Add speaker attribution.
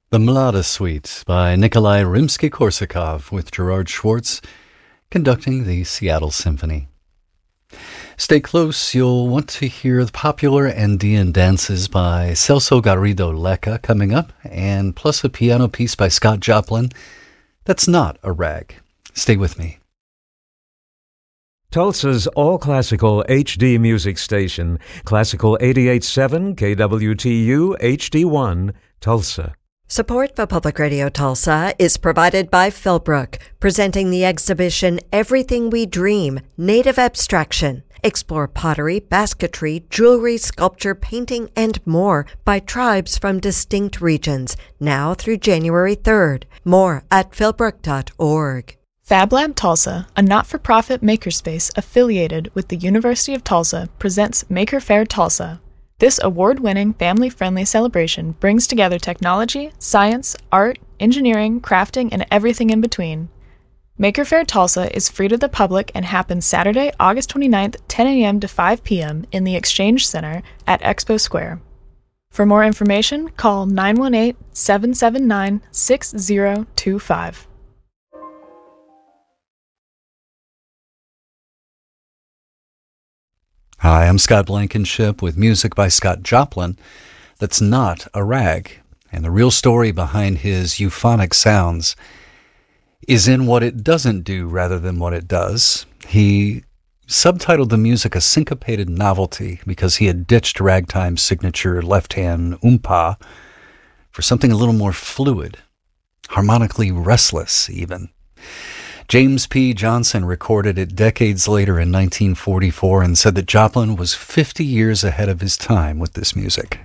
Speaker 1: The Mlada Suite by Nikolai Rimsky-Korsakov with Gerard Schwartz conducting the Seattle Symphony. Stay close, you'll want to hear the popular Andean dances by Celso Garrido Lecca coming up, and plus a piano piece by Scott Joplin that's not a rag. Stay with me.
Speaker 2: Tulsa's all-classical HD music station, Classical 88.7 KWTU HD1, Tulsa.
Speaker 3: Support for Public Radio Tulsa is provided by Philbrook, presenting the exhibition Everything We Dream, Native Abstraction. Explore pottery, basketry, jewelry, sculpture, painting, and more by tribes from distinct regions, now through January 3rd. More at philbrook.org.
Speaker 4: FabLab Tulsa, a not-for-profit makerspace affiliated with the University of Tulsa, presents Maker Faire Tulsa. This award-winning, family-friendly celebration brings together technology, science, art, engineering, crafting, and everything in between. Maker Faire Tulsa is free to the public and happens Saturday, August 29th, 10 a.m. to 5 p.m. in the Exchange Center at Expo Square. For more information, call 918-779-6025.
Speaker 1: Hi, I'm Scott Blankenship with music by Scott Joplin that's not a rag. And the real story behind his euphonic sounds is in what it doesn't do rather than what it does. He subtitled the music a syncopated novelty because he had ditched ragtime's signature left-hand oompa for something a little more fluid, harmonically restless even. James P. Johnson recorded it decades later in 1944 and said that Joplin was 50 years ahead of his time with this music.